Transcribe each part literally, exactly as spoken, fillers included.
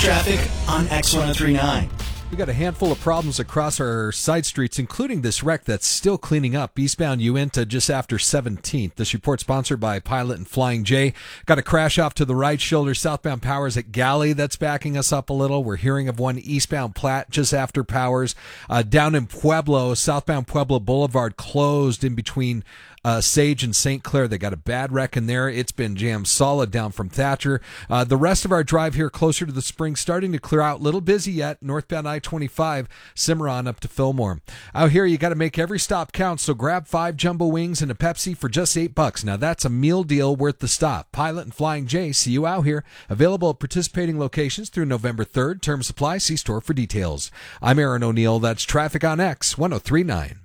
traffic on X ten thirty-nine. We got a handful of problems across our side streets, including this wreck that's still cleaning up eastbound Uinta just after seventeenth. This report sponsored by Pilot and Flying J. Got a crash off to the right shoulder, southbound Powers at Galley. That's backing us up a little. We're hearing of one eastbound Platte just after Powers. Uh, down in Pueblo, southbound Pueblo Boulevard closed in between Uh, Sage and Saint Clair. They got a bad wreck in there. It's been jammed solid down from Thatcher. Uh, the rest of our drive here closer to the spring starting to clear out. Little busy yet. Northbound I twenty-five, Cimarron up to Fillmore. Out here, you got to make every stop count, so grab five jumbo wings and a Pepsi for just eight bucks. Now that's a meal deal worth the stop. Pilot and Flying J, see you out here. Available at participating locations through November third. Term supply, see store for details. I'm Aaron O'Neill. That's Traffic on X ten thirty-nine.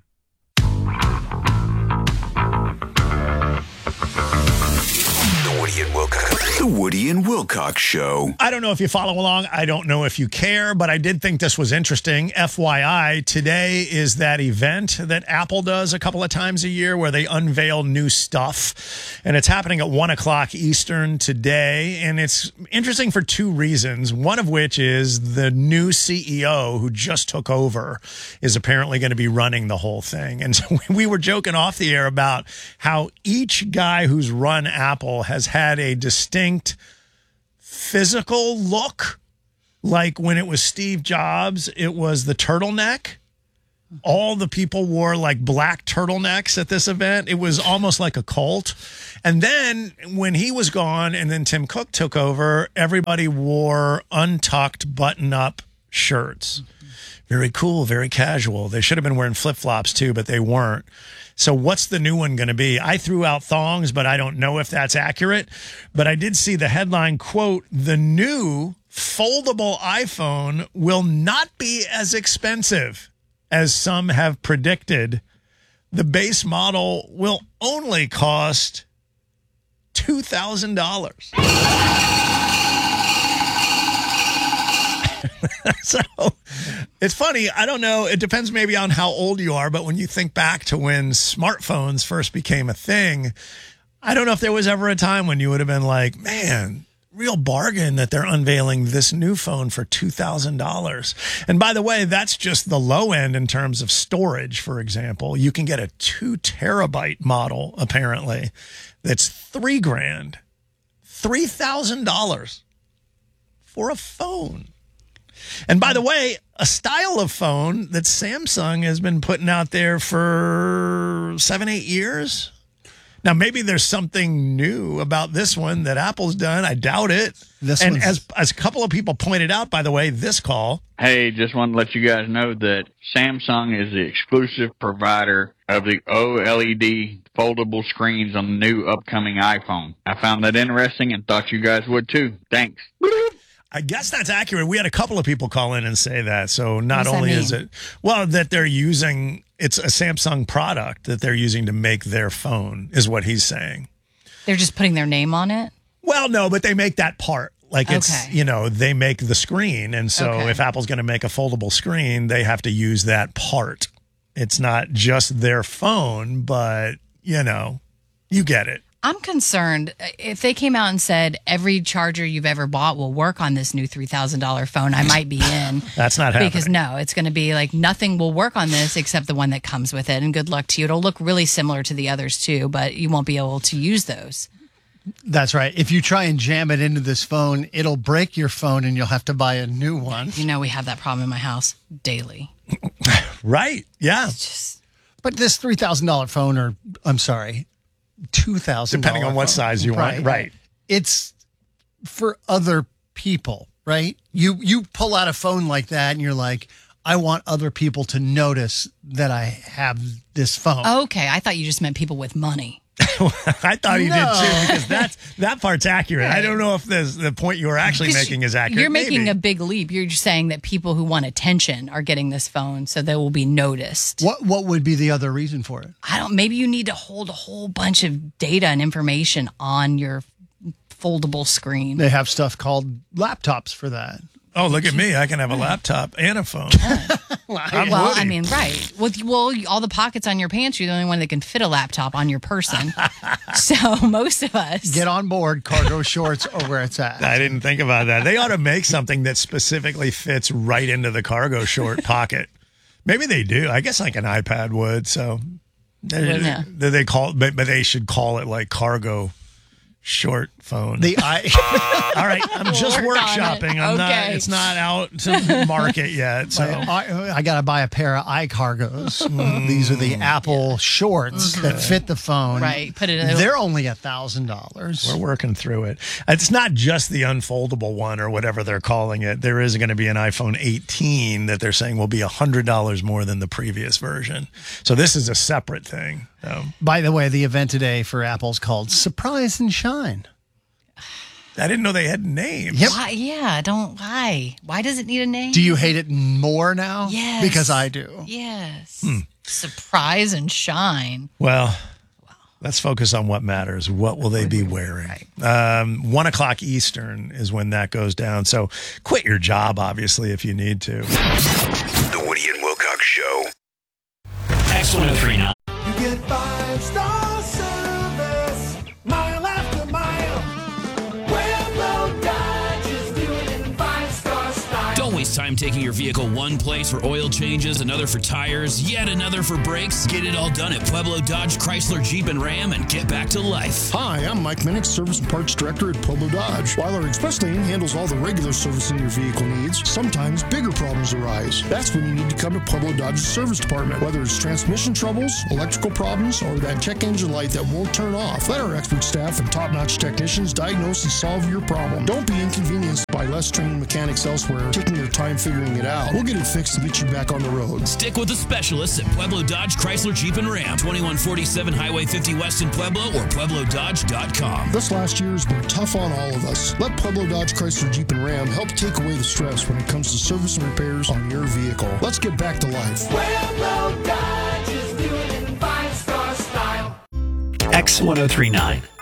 Woody and Wilcox. The Woody and Wilcox Show. I don't know if you follow along. I don't know if you care, but I did think this was interesting. F Y I, today is that event that Apple does a couple of times a year where they unveil new stuff. And it's happening at one o'clock Eastern today. And it's interesting for two reasons. One of which is the new C E O who just took over is apparently going to be running the whole thing. And so we were joking off the air about how each guy who's run Apple has had a distinct physical look. Like when it was Steve Jobs, it was the turtleneck. All the people wore like black turtlenecks at this event. It was almost like a cult. And then when he was gone and then Tim Cook took over, everybody wore untucked button-up shirts. Very cool, very casual. They should have been wearing flip-flops too, but they weren't. So what's the new one going to be? I threw out thongs, but I don't know if that's accurate. But I did see the headline, quote, the new foldable iPhone will not be as expensive as some have predicted. The base model will only cost two thousand dollars. So it's funny. I don't know. It depends maybe on how old you are. But when you think back to when smartphones first became a thing, I don't know if there was ever a time when you would have been like, man, real bargain that they're unveiling this new phone for two thousand dollars. And by the way, that's just the low end in terms of storage, for example. You can get a two terabyte model, apparently, that's three grand, three thousand dollars for a phone. And by the way, a style of phone that Samsung has been putting out there for seven, eight years. Now, maybe there's something new about this one that Apple's done. I doubt it. This and as, as a couple of people pointed out, by the way, this call. Hey, just wanted to let you guys know that Samsung is the exclusive provider of the OLED foldable screens on the new upcoming iPhone. I found that interesting and thought you guys would too. Thanks. I guess that's accurate. We had a couple of people call in and say that. So not only is it, well, that they're using, it's a Samsung product that they're using to make their phone is what he's saying. They're just putting their name on it? Well, no, but they make that part. Like it's, okay. you know, they make the screen. And so okay. if Apple's going to make a foldable screen, they have to use that part. It's not just their phone, but, you know, you get it. I'm concerned if they came out and said every charger you've ever bought will work on this new three thousand dollars phone, I might be in. That's not happening. Because no, it's going to be like nothing will work on this except the one that comes with it. And good luck to you. It'll look really similar to the others too, but you won't be able to use those. That's right. If you try and jam it into this phone, it'll break your phone and you'll have to buy a new one. You know, we have that problem in my house daily. Right. Yeah. Just... But this three thousand dollars phone, or I'm sorry, two thousand dollars. Depending on what size you right. want. Right. It's for other people, right? You you pull out a phone like that and you're like, I want other people to notice that I have this phone. Okay. I thought you just meant people with money. I thought he no. did too, because that's that part's accurate. Right. I don't know if this, the point you were actually making is accurate. You're making Maybe. a big leap. You're just saying that people who want attention are getting this phone, so they will be noticed. What What would be the other reason for it? I don't. Maybe you need to hold a whole bunch of data and information on your foldable screen. They have stuff called laptops for that. Oh, look at me. I can have a laptop and a phone. I'm well, Woody. I mean, right. With well, all the pockets on your pants, you're the only one that can fit a laptop on your person. So most of us Get on board, cargo shorts or where it's at. I didn't think about that. They ought to make something that specifically fits right into the cargo short pocket. Maybe they do. I guess like an iPad would. So they, Yeah. they, they call it, but, but they should call it like cargo short phone. The I, All right, I'm just Work on workshopping. it. I'm not. Okay. It's not out to market yet. So I, I got to buy a pair of iCargos. These are the Apple shorts that fit the phone. Right, put it in- They're only a thousand dollars. we're working through it. It's not just the unfoldable one or whatever they're calling it. There is going to be an iPhone eighteen that they're saying will be one hundred dollars more than the previous version. So this is a separate thing. So By the way, the event today for Apple's called Surprise and Shine. I didn't know they had names. Yep. Why, yeah, don't why? Why does it need a name? Do you hate it more now? Yes. Because I do. Yes. Hmm. Surprise and shine. Well, let's focus on what matters. What will they be wearing? Um, one o'clock Eastern is when that goes down. So quit your job, obviously, if you need to. The Woody and Wilcox Show. X ten thirty-nine. You get five star service, mile after mile. Pueblo Dodge is doing it in five star style. Don't waste time taking your vehicle one place for oil changes, another for tires, yet another for brakes. Get it all done at Pueblo Dodge, Chrysler, Jeep, and Ram and get back to life. Hi, I'm Mike Minnick, Service and Parts Director at Pueblo Dodge. While our express lane handles all the regular servicing your vehicle needs, sometimes bigger problems arise. That's when you need to come to Pueblo Dodge's service department. Whether it's transmission troubles, electrical problems, or that check engine light that won't turn off, let our expert staff and top-notch technicians diagnose and solve your problem. Don't be inconvenienced by less trained mechanics elsewhere taking their time figuring it out. We'll get it fixed and get you back on the road. Stick with the specialists at Pueblo Dodge, Chrysler, Jeep, and Ram. twenty-one forty-seven Highway fifty West in Pueblo or Pueblo Dodge dot com. This last year has been tough on all of us. Let Pueblo Dodge, Chrysler, Jeep, and Ram help take away the stress when it comes to service and repairs on your vehicle. Let's get back to life. Pueblo Dodge is doing it in five star style. X ten thirty-nine.